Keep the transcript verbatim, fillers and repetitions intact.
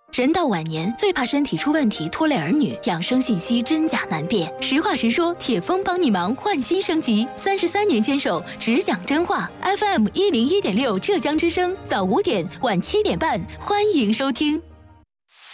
人到晚年，最怕身体出问题拖累儿女，养生信息真假难辨。实话实说，铁峰帮你忙，换新升级，三十三年坚守，只讲真话。F M 一零一点六，浙江之声，早五点，晚七点半，欢迎收听。